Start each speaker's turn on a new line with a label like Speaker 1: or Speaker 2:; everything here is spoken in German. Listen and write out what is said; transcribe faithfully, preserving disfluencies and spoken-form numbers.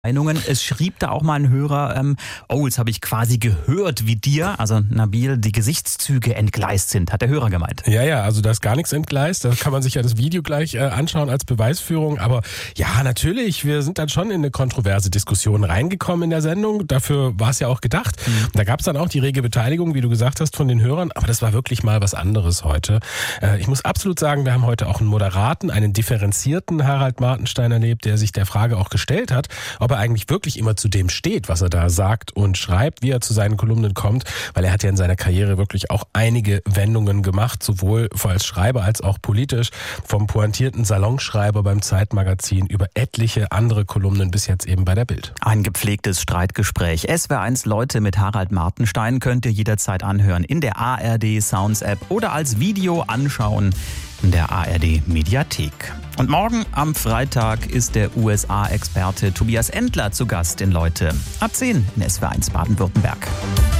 Speaker 1: Meinungen. Es schrieb da auch mal ein Hörer, ähm, oh, jetzt habe ich quasi gehört, wie dir, also Nabil, die Gesichtszüge entgleist sind, hat der Hörer gemeint.
Speaker 2: Ja, ja, also da ist gar nichts entgleist. Da kann man sich ja das Video gleich äh, anschauen als Beweisführung. Aber ja, natürlich, wir sind dann schon in eine kontroverse Diskussion reingekommen in der Sendung. Dafür war es ja auch gedacht. Mhm. Da gab es dann auch die rege Beteiligung, wie du gesagt hast, von den Hörern. Aber das war wirklich mal was anderes heute. Äh, ich muss absolut sagen, wir haben heute auch einen moderaten, einen differenzierten Harald Martenstein erlebt, der sich der Frage auch gestellt hat, ob er eigentlich wirklich immer zu dem steht, was er da sagt und schreibt, wie er zu seinen Kolumnen kommt, weil er hat ja in seiner Karriere wirklich auch einige Wendungen gemacht, sowohl als Schreiber als auch politisch, vom pointierten Salonschreiber beim Zeitmagazin über etliche andere Kolumnen bis jetzt eben bei der Bild.
Speaker 1: Ein gepflegtes Streitgespräch. S W R eins Leute mit Harald Martenstein könnt ihr jederzeit anhören in der A R D Sounds App oder als Video anschauen in der A R D Mediathek. Und morgen am Freitag ist der U S A-Experte Tobias Endler zu Gast in Leute. Ab zehn in S W R eins Baden-Württemberg.